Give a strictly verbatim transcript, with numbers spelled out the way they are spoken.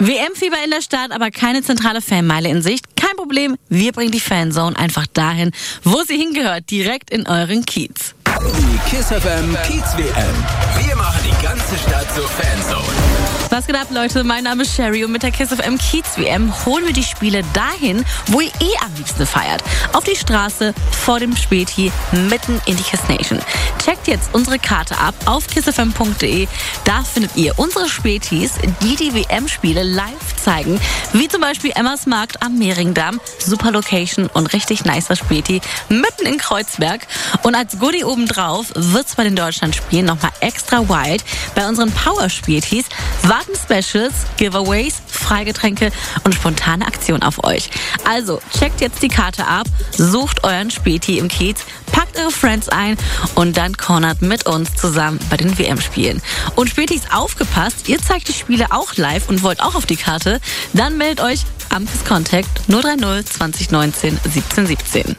W M-Fieber in der Stadt, aber keine zentrale Fanmeile in Sicht. Kein Problem, wir bringen die Fanzone einfach dahin, wo sie hingehört, direkt in euren Kiez. Die KISS F M Kiez W M. Wir machen die ganze Stadt zur Fanzone. Was geht ab, Leute? Mein Name ist Sherry und mit der KISS F M Kiez W M holen wir die Spiele dahin, wo ihr eh am liebsten feiert. Auf die Straße, vor dem Späti, mitten in die KISS Nation. Checkt jetzt unsere Karte ab auf kiss f m punkt d e. Da findet ihr unsere Spätis, die die W M-Spiele live zeigen. Wie zum Beispiel Emmas Markt am Mehringdamm. Super Location und richtig nicer Späti mitten in Kreuzberg. Und als Goodie obendrauf wird's bei den Deutschlandspielen nochmal extra wild. Bei unseren Power-Spätis warten Specials, Giveaways, Freigetränke und spontane Aktionen auf euch. Also checkt jetzt die Karte ab, sucht euren Späti im Kiez, packt eure Friends ein und dann cornert mit uns zusammen bei den W M-Spielen. Und Spätis, aufgepasst, ihr zeigt die Spiele auch live und wollt auch auf die Karte, dann meldet euch am KISS Contact null drei null zwanzig neunzehn siebzehn siebzehn.